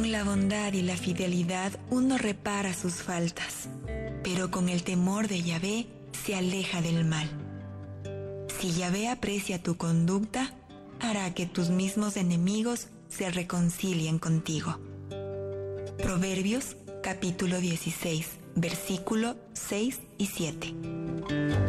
Con la bondad y la fidelidad uno repara sus faltas, pero con el temor de Yahvé se aleja del mal. Si Yahvé aprecia tu conducta, hará que tus mismos enemigos se reconcilien contigo. Proverbios capítulo 16, versículo 6 y 7.